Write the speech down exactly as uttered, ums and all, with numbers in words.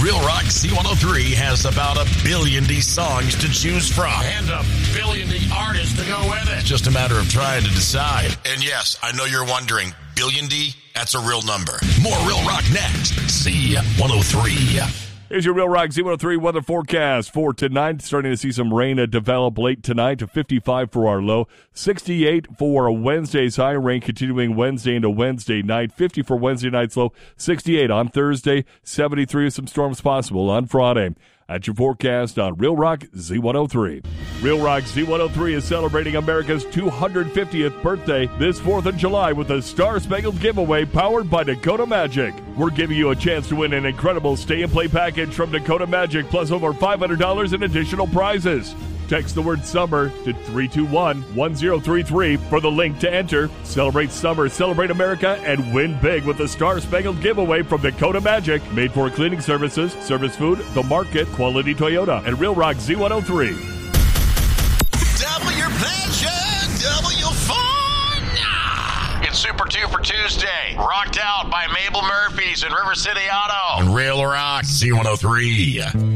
Real Rock Z one oh three has about a billion D songs to choose from. And a billion D artists to go with it. It's just a matter of trying to decide. And yes, I know you're wondering, billion D? That's a real number. More Real Rock next. Z one oh three. Here's your Real Rock Z one oh three weather forecast for tonight. Starting to see some rain develop late tonight to fifty-five for our low. sixty-eight for Wednesday's high. Rain continuing Wednesday into Wednesday night. fifty for Wednesday night's low. sixty-eight on Thursday. seventy-three with some storms possible on Friday. At your forecast on Real Rock Z one oh three. Real Rock Z one oh three is celebrating America's two hundred fiftieth birthday this fourth of July with a Star Spangled giveaway powered by Dakota Magic. We're giving you a chance to win an incredible stay-and-play package from Dakota Magic plus over five hundred dollars in additional prizes. Text the word summer to three two one, one zero three three for the link to enter. Celebrate summer, celebrate America, and win big with the Star Spangled giveaway from Dakota Magic. Made for cleaning services, service food, the market, Quality Toyota, and Real Rock Z one oh three. Double your pleasure, double your fun. It's Super two for Tuesday. Rocked Out by Mabel Murphys and River City Auto. On Real Rock Z one oh three.